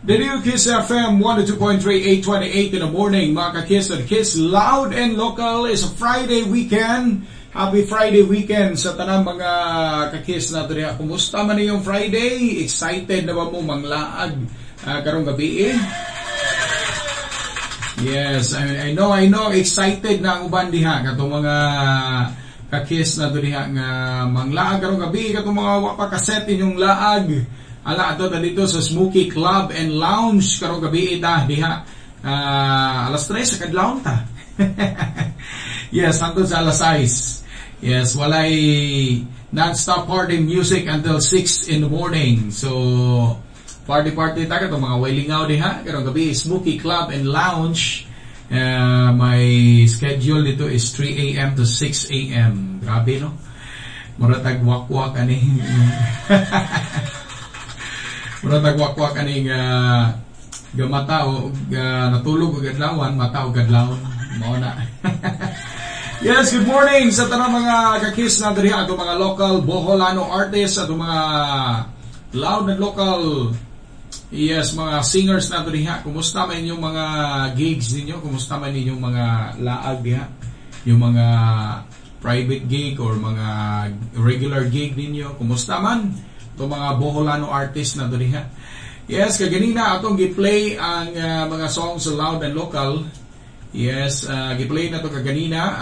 The Kiss FM 102.3, 828 in the morning, mga ka-Kiss at Kiss Loud and Local. Is a Friday weekend. Happy Friday weekend sa tanang mga ka-Kiss na ito. Kumusta man yung Friday? Excited na ba mo manglaag karong gabi? Yes, I know, excited na ang uban diha katong mga ka-Kiss na ito diha nga manglaag karong gabi, katong mga wapakaset inyong laag. Ala ato dito sa Smoky Club and Lounge karong gabi diha alas 3 sa kadlawon ta. Yes, hangtod sa alas 6. Yes, walay non-stop party music until 6 in the morning. So party ta katong mga wailingaw diha karong gabi. Smoky Club and Lounge, my schedule dito is 3 a.m. to 6 a.m. Grabe, no? Muratag wakwak ani. Muratag wakwak aning gamata o natulog o gadlawan, mata o gadlawan mao na. Yes, good morning sa tanang mga ka-Kiss na diri ato mga local Boholano artists, ato mga loud and local, yes, mga singers na diri. Kumusta man inyong mga gigs ninyo? Kumusta man inyong mga laag diha? Yung mga private gig or mga regular gig ninyo, kumusta man? Itong mga Boholano artists na doon niya. Yes, kaganina atong gi-play ang mga songs sa loud and local. Yes, gi-play na to kaganina.